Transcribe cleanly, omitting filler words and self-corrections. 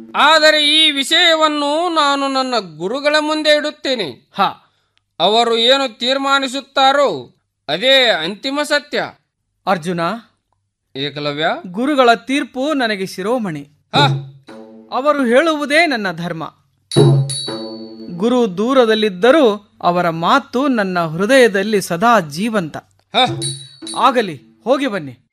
ಆದರೆ ಈ ವಿಷಯವನ್ನು ನಾನು ನನ್ನ ಗುರುಗಳ ಮುಂದೆ ಇಡುತ್ತೇನೆ. ಅವರು ಏನು ತೀರ್ಮಾನಿಸುತ್ತಾರೋ ಅದೇ ಅಂತಿಮ ಸತ್ಯ. ಅರ್ಜುನ, ಏಕಲವ್ಯ, ಗುರುಗಳ ತೀರ್ಪು ನನಗೆ ಶಿರೋಮಣಿ. ಅವರು ಹೇಳುವುದೇ ನನ್ನ ಧರ್ಮ. ಗುರು ದೂರದಲ್ಲಿದ್ದರೂ ಅವರ ಮಾತು ನನ್ನ ಹೃದಯದಲ್ಲಿ ಸದಾ ಜೀವಂತ. ಆಗಲಿ, ಹೋಗಿ ಬನ್ನಿ.